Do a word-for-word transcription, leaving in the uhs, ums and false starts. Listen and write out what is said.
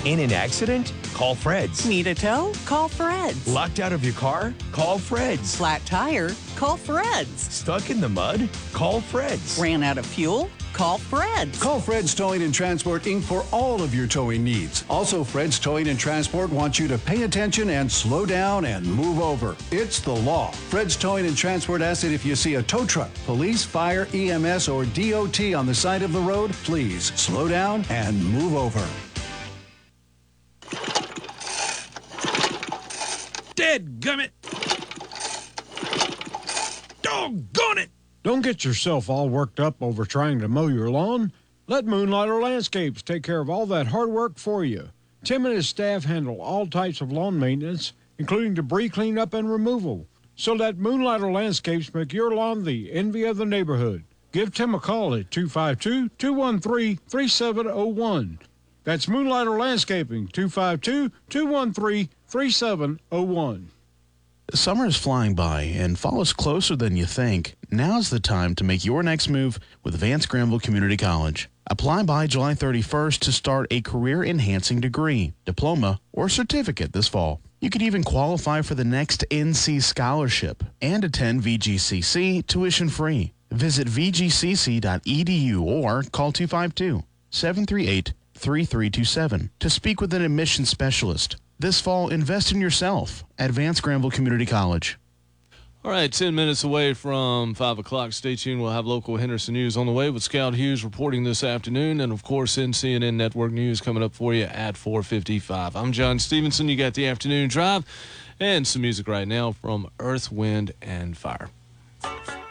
In an accident? Call Fred's. Need a tow? Call Fred's. Locked out of your car? Call Fred's. Flat tire? Call Fred's. Stuck in the mud? Call Fred's. Ran out of fuel? Call Fred's. Call Fred's Towing and Transport, Incorporated for all of your towing needs. Also, Fred's Towing and Transport wants you to pay attention and slow down and move over. It's the law. Fred's Towing and Transport asks that if you see a tow truck, police, fire, E M S, or D O T on the side of the road, please slow down and move over. Dadgummit! Doggone it! Don't get yourself all worked up over trying to mow your lawn. Let Moonlighter Landscapes take care of all that hard work for you. Tim and his staff handle all types of lawn maintenance, including debris cleanup and removal. So let Moonlighter Landscapes make your lawn the envy of the neighborhood. Give Tim a call at two five two, two one three, three seven zero one. That's Moonlighter Landscaping, two five two, two one three, three seven zero one. Summer is flying by, and fall is closer than you think. Now's the time to make your next move with Vance Granville Community College. Apply by July thirty-first to start a career-enhancing degree, diploma, or certificate this fall. You could even qualify for the next N C scholarship and attend V G C C tuition-free. Visit v g c c dot e d u or call two five two, seven three eight, three three two seven to speak with an admissions specialist. This fall, invest in yourself at Vance Granville Community College. All right, ten minutes away from five o'clock. Stay tuned. We'll have local Henderson news on the way with Scout Hughes reporting this afternoon. And, of course, N C N N Network News coming up for you at four fifty-five. I'm John Stevenson. You got the afternoon drive and some music right now from Earth, Wind, and Fire.